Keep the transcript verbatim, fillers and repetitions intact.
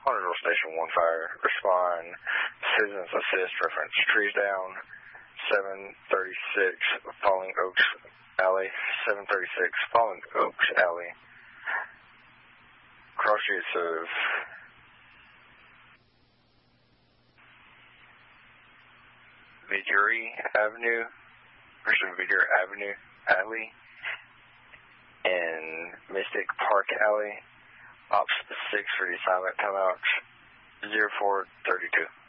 Huntersville Station one fire. Respond. Citizens assist. Reference. Trees down. seven thirty-six Falling Oaks Alley. seven thirty-six Falling Oaks Alley. Cross streets of Viduri Avenue. Versus Viduri Avenue Alley. And Mystic Park Alley. Ops six for the silent timeouts. zero four thirty-two.